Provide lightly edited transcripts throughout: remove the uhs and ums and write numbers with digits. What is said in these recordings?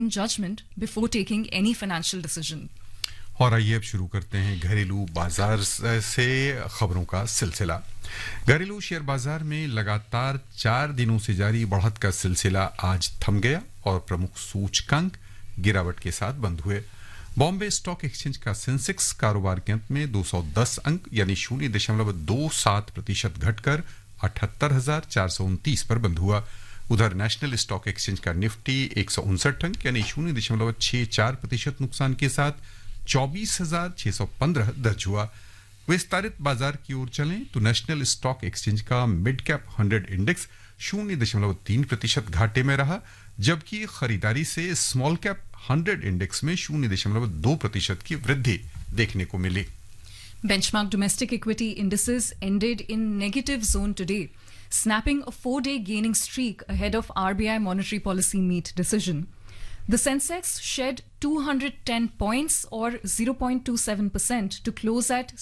judgment before taking any financial decision. और आइए अब शुरू करते हैं घरेलू बाजार से खबरों का सिलसिला। घरेलू शेयर बाजार में लगातार 4 दिनों से जारी बढ़त का सिलसिला आज थम गया और प्रमुख सूचकांक गिरावट के साथ बंद हुए। बॉम्बे स्टॉक एक्सचेंज का सेंसेक्स कारोबार के अंत में 210 अंक यानी 0.27% घटकर 78,429 पर बंद हुआ। उधर नेशनल स्टॉक एक्सचेंज का निफ्टी 159 अंक यानी 0.64% नुकसान के साथ 24,615 दर्ज हुआ। विस्तारित बाजार की ओर चलें तो नेशनल स्टॉक एक्सचेंज का मिड कैप 100 इंडेक्स 0.3% घाटे में रहा, जबकि खरीदारी से स्मॉल कैप 100 इंडेक्स में 0.2% की वृद्धि देखने को मिली। Benchmark domestic equity indices ended in negative zone today, snapping a 4-day gaining streak ahead of RBI monetary policy meet decision. The Sensex shed 210 points or 0.27% to close at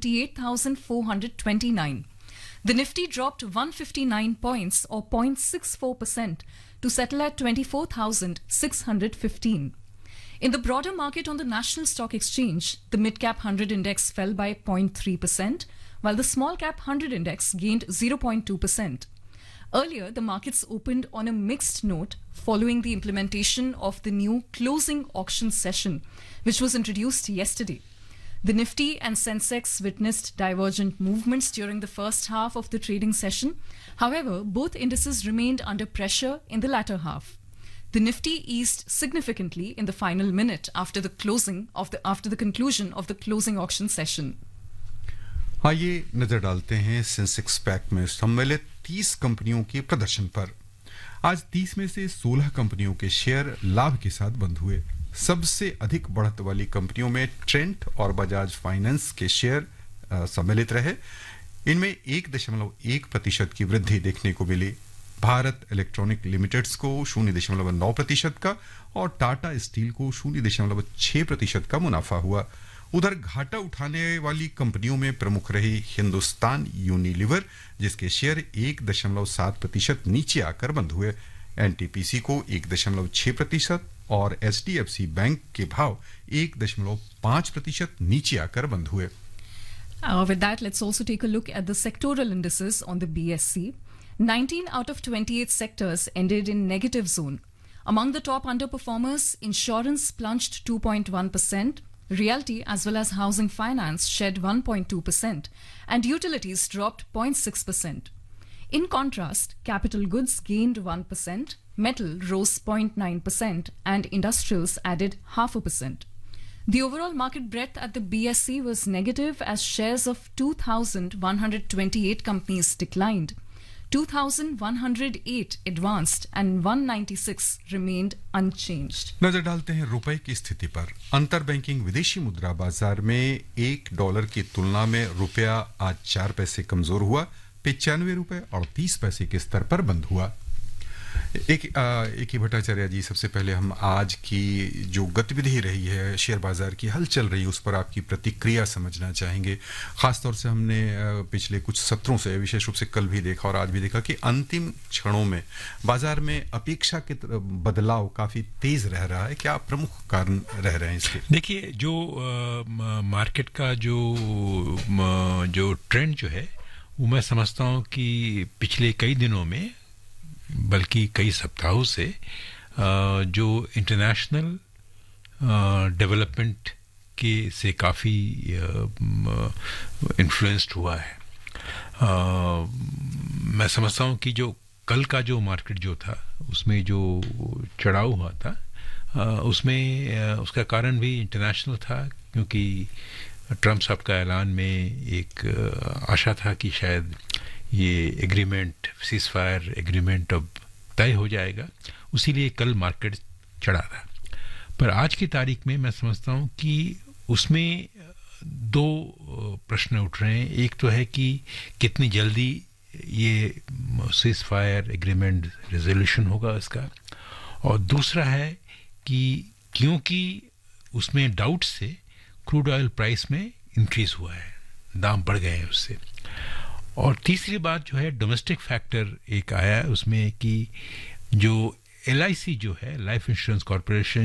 78,429. The Nifty dropped 159 points or 0.64% to settle at 24,615. In the broader market on the National Stock Exchange, the mid-cap 100 index fell by 0.3%, while the small-cap 100 index gained 0.2%. Earlier, the markets opened on a mixed note following the implementation of the new closing auction session, which was introduced yesterday. The Nifty and Sensex witnessed divergent movements during the first half of the trading session. However, both indices remained under pressure in the latter half. The Nifty eased significantly in the final minute after the conclusion of the closing auction session. आइए नजर डालते हैं Sensex pack में सम्मिलित 30 कंपनियों के प्रदर्शन पर। आज 30 में से 16 कंपनियों के शेयर लाभ के साथ बंद हुए। सबसे अधिक बढ़त वाली कंपनियों में ट्रेंट और बजाज फाइनेंस के शेयर सम्मिलित रहे। इनमें 1.1% की वृद्धि देखने को मिली। भारत इलेक्ट्रॉनिक लिमिटेड्स को 0.9% का और टाटा स्टील को 0.6% का मुनाफा हुआ। उधर घाटा उठाने वाली कंपनियों में प्रमुख रही हिंदुस्तान यूनिलीवर, जिसके शेयर 1.7% नीचे आकर बंद हुए। एनटीपीसी को 1.6% और एचडीएफसी बैंक के भाव 1.5% नीचे आकर बंद हुए। With that, let's also take a look at the sectoral indices on the BSE. 19 out of 28 sectors ended in negative zone. Among the top underperformers, insurance plunged 2.1%, realty as well as housing finance shed 1.2%, and utilities dropped 0.6%. In contrast, capital goods gained 1%, metal rose 0.9%, and industrials added 0.5%. The overall market breadth at the BSE was negative as shares of 2,128 companies declined. 2,108 advanced and 196 remained unchanged. नजर डालते हैं रुपए की स्थिति पर। अंतर banking विदेशी मुद्रा बाजार में $1 की तुलना में रुपया आज 4 पैसे कमजोर हुआ, 95 रुपए और 30 पैसे के स्तर पर बंद हुआ। एक ही भट्टाचार्य जी, सबसे पहले हम आज की जो गतिविधि रही है शेयर बाजार की हलचल रही, उस पर आपकी प्रतिक्रिया समझना चाहेंगे। खासतौर से हमने पिछले कुछ सत्रों से, विशेष रूप से कल भी देखा और आज भी देखा कि अंतिम क्षणों में बाजार में अपेक्षा के बदलाव काफी तेज रह रहा है। क्या प्रमुख कारण रह रहे हैं इसके? देखिए, जो मार्केट का जो ट्रेंड जो है, वो मैं समझता हूँ कि पिछले कई दिनों में, बल्कि कई सप्ताहों से जो इंटरनेशनल डेवलपमेंट के से काफ़ी इन्फ्लुएंस्ड हुआ है। मैं समझता हूँ कि जो कल का जो मार्केट जो था, उसमें जो चढ़ाव हुआ था, उसमें उसका कारण भी इंटरनेशनल था, क्योंकि ट्रम्प साहब का ऐलान में एक आशा था कि शायद ये एग्रीमेंट, सीज फायर एग्रीमेंट अब तय हो जाएगा, उसीलिए कल मार्केट चढ़ा था। पर आज की तारीख में मैं समझता हूँ कि उसमें 2 प्रश्न उठ रहे हैं। एक तो है कि कितनी जल्दी ये सीज फायर एग्रीमेंट रेजोल्यूशन होगा इसका, और दूसरा है कि क्योंकि उसमें डाउट से क्रूड ऑयल प्राइस में इंक्रीज हुआ है, दाम बढ़ गए हैं उससे। और तीसरी बात जो है, डोमेस्टिक फैक्टर एक आया है उसमें कि जो LIC जो है, लाइफ इंश्योरेंस कॉर्पोरेशन,